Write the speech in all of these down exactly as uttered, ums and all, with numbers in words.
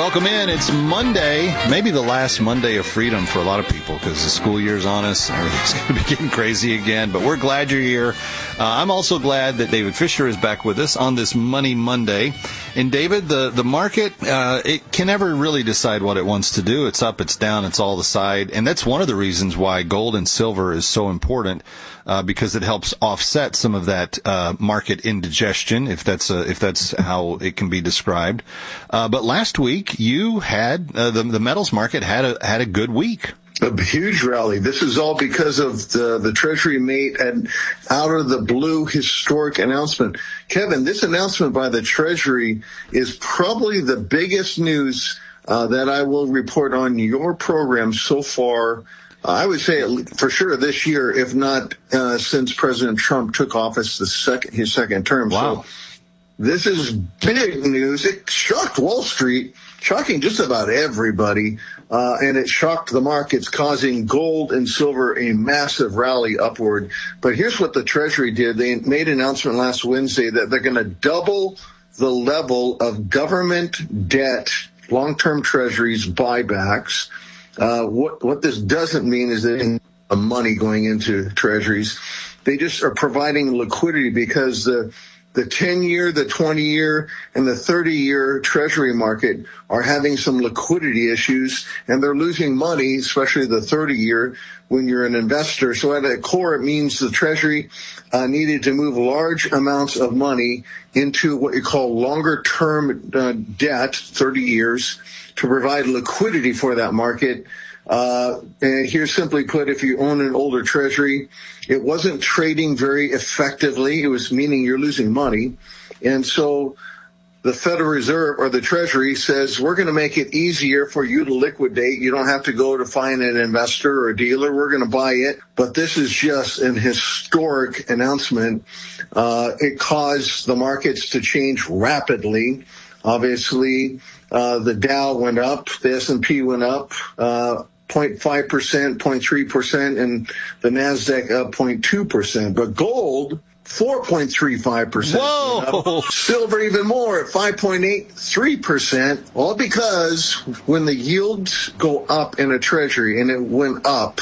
Welcome in. It's Monday, maybe the last Monday of freedom for a lot of people because the school year's on us. Everything's going to be getting crazy again, but we're glad you're here. Uh, I'm also glad that David Fisher is back with us on this Money Monday. And David, the, the market, uh, it can never really decide what it wants to do. It's up, it's down, it's all the side. And that's one of the reasons why gold and silver is so important. Uh, because it helps offset some of that uh, market indigestion, if that's uh, if that's how it can be described. Uh, but last week, you had uh, the the metals market had a had a good week. A huge rally. This is all because of the the Treasury made an out of the blue historic announcement. Kevin, this announcement by the Treasury is probably the biggest news uh, that I will report on your program so far. I would say for sure this year, if not uh, since President Trump took office the second his second term. Wow. So this is big news. It shocked Wall Street, shocking just about everybody, uh, and it shocked the markets, causing gold and silver a massive rally upward. But here's what the Treasury did. They made an announcement last Wednesday that they're going to double the level of government debt, long-term treasuries buybacks. Uh, what, what this doesn't mean is that money going into treasuries. They just are providing liquidity because the, the ten-year, the twenty-year, and the thirty-year treasury market are having some liquidity issues, and they're losing money, especially the thirty-year, when you're an investor. So at the core, it means the Treasury uh, needed to move large amounts of money into what you call longer-term uh, debt, thirty years, to provide liquidity for that market. Uh, and here, simply put, if you own an older Treasury, it wasn't trading very effectively. It was meaning you're losing money. And so the Federal Reserve or the Treasury says, we're going to make it easier for you to liquidate. You don't have to go to find an investor or a dealer. We're going to buy it. But this is just an historic announcement. Uh, it caused the markets to change rapidly. Obviously, uh, the Dow went up, the S and P went up, uh, zero point five percent, zero point three percent, and the NASDAQ up zero point two percent. But gold, four point three five percent. Whoa! Silver even more at five point eight three percent, all because when the yields go up in a treasury, and it went up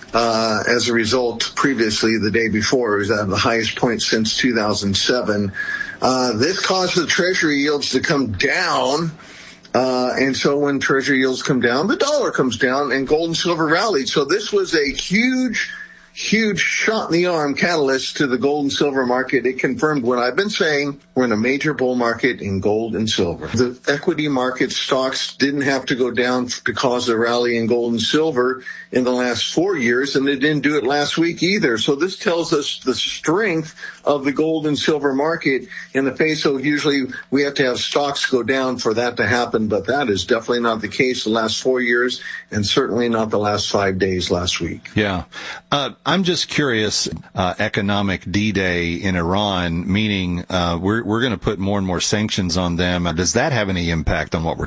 uh, as a result previously the day before, it was at the highest point since two thousand seven, uh, this caused the treasury yields to come down. Uh, and so when treasury yields come down, the dollar comes down and gold and silver rallied. So this was a huge, huge shot in the arm catalyst to the gold and silver market. It confirmed what I've been saying. We're in a major bull market in gold and silver. The equity market stocks didn't have to go down to cause a rally in gold and silver in the last four years, and they didn't do it last week either. So this tells us the strength of the gold and silver market in the face of usually we have to have stocks go down for that to happen, but that is definitely not the case the last four years and certainly not the last five days last week. Yeah. Uh, I'm just curious, uh, economic D-Day in Iran, meaning uh, we're we're going to put more and more sanctions on them. Does that have any impact on what we're